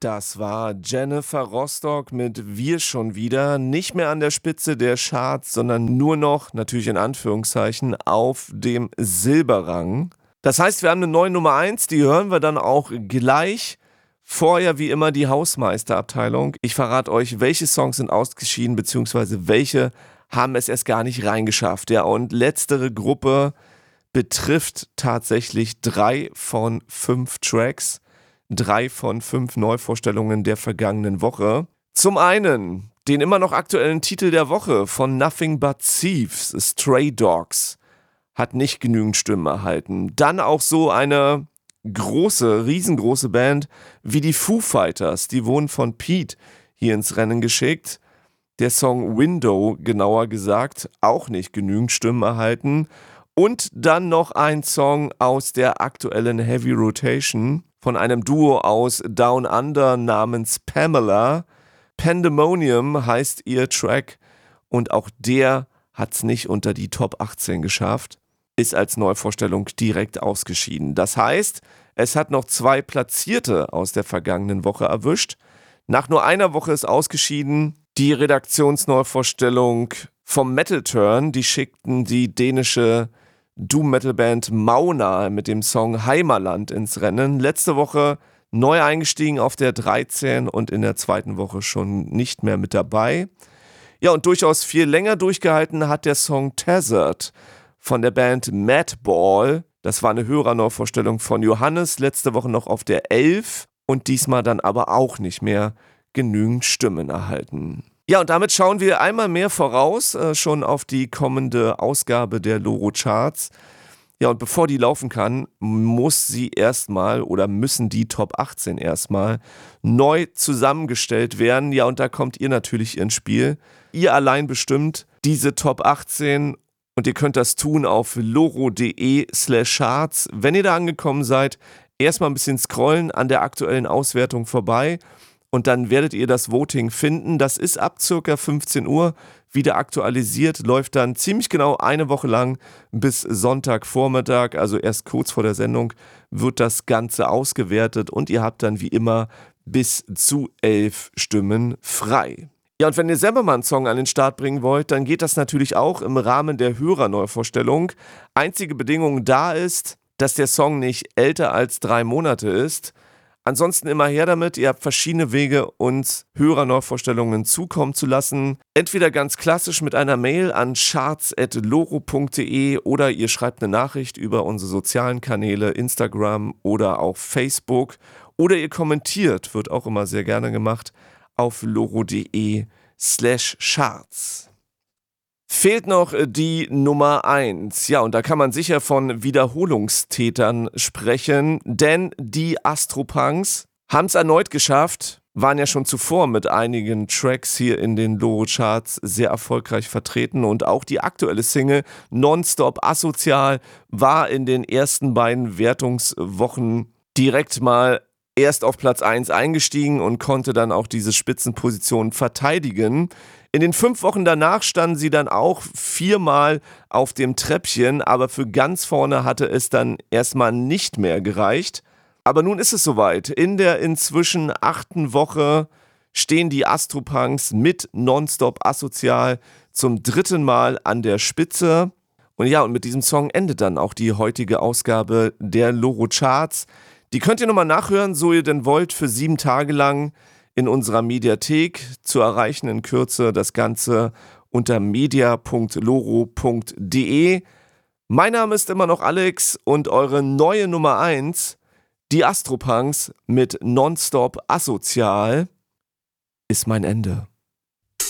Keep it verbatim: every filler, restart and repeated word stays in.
Das war Jennifer Rostock mit Wir schon wieder. Nicht mehr an der Spitze der Charts, sondern nur noch, natürlich in Anführungszeichen, auf dem Silberrang. Das heißt, wir haben eine neue Nummer eins, die hören wir dann auch gleich. Vorher wie immer die Hausmeisterabteilung. Ich verrate euch, welche Songs sind ausgeschieden, beziehungsweise welche haben es erst gar nicht reingeschafft. Ja, und letztere Gruppe betrifft tatsächlich drei von fünf Tracks. Drei von fünf Neuvorstellungen der vergangenen Woche. Zum einen den immer noch aktuellen Titel der Woche von Nothing But Thieves, Stray Dogs, hat nicht genügend Stimmen erhalten. Dann auch so eine große, riesengroße Band wie die Foo Fighters, die wurden von Pete hier ins Rennen geschickt. Der Song Window, genauer gesagt, auch nicht genügend Stimmen erhalten. Und dann noch ein Song aus der aktuellen Heavy Rotation von einem Duo aus Down Under namens Pamela. Pandemonium heißt ihr Track und auch der hat es nicht unter die Top achtzehn geschafft, ist als Neuvorstellung direkt ausgeschieden. Das heißt, es hat noch zwei Platzierte aus der vergangenen Woche erwischt. Nach nur einer Woche ist ausgeschieden die Redaktionsneuvorstellung vom Metal Turn. Die schickten die dänische Doom-Metal-Band Mauna mit dem Song Heimaland ins Rennen. Letzte Woche neu eingestiegen auf der dreizehn und in der zweiten Woche schon nicht mehr mit dabei. Ja, und durchaus viel länger durchgehalten hat der Song Tethered von der Band Madball. Das war eine Hörerneuvorstellung von Johannes, letzte Woche noch auf der elf und diesmal dann aber auch nicht mehr genügend Stimmen erhalten. Ja, und damit schauen wir einmal mehr voraus, äh, schon auf die kommende Ausgabe der Loro Charts. Ja, und bevor die laufen kann, muss sie erstmal oder müssen die Top achtzehn erstmal neu zusammengestellt werden. Ja, und da kommt ihr natürlich ins Spiel. Ihr allein bestimmt diese Top achtzehn und ihr könnt das tun auf loro.de slash charts. Wenn ihr da angekommen seid, erstmal ein bisschen scrollen an der aktuellen Auswertung vorbei. Und dann werdet ihr das Voting finden. Das ist ab circa fünfzehn Uhr wieder aktualisiert, läuft dann ziemlich genau eine Woche lang bis Sonntagvormittag, also erst kurz vor der Sendung, wird das Ganze ausgewertet und ihr habt dann wie immer bis zu elf Stimmen frei. Ja, und wenn ihr selber mal einen Song an den Start bringen wollt, dann geht das natürlich auch im Rahmen der Hörerneuvorstellung. Einzige Bedingung da ist, dass der Song nicht älter als drei Monate ist. Ansonsten immer her damit, ihr habt verschiedene Wege, uns Hörerneuvorstellungen zukommen zu lassen. Entweder ganz klassisch mit einer Mail an charts at loro punkt de oder ihr schreibt eine Nachricht über unsere sozialen Kanäle, Instagram oder auch Facebook. Oder ihr kommentiert, wird auch immer sehr gerne gemacht, auf loro.de slash charts. Fehlt noch die Nummer eins. Ja, und da kann man sicher von Wiederholungstätern sprechen, denn die Astropunks haben es erneut geschafft, waren ja schon zuvor mit einigen Tracks hier in den Loro-Charts sehr erfolgreich vertreten und auch die aktuelle Single Nonstop Asozial war in den ersten beiden Wertungswochen direkt mal erst auf Platz eins eingestiegen und konnte dann auch diese Spitzenposition verteidigen. In den fünf Wochen danach standen sie dann auch viermal auf dem Treppchen, aber für ganz vorne hatte es dann erstmal nicht mehr gereicht. Aber nun ist es soweit. In der inzwischen achten Woche stehen die Astropunks mit Nonstop Asozial zum dritten Mal an der Spitze. Und ja, und mit diesem Song endet dann auch die heutige Ausgabe der Loro Charts. Die könnt ihr nochmal nachhören, so ihr denn wollt, für sieben Tage lang in unserer Mediathek, zu erreichen in Kürze, das Ganze unter media punkt loro punkt de. Mein Name ist immer noch Alex und eure neue Nummer eins, die Astropunks mit Nonstop Asozial, ist mein Ende.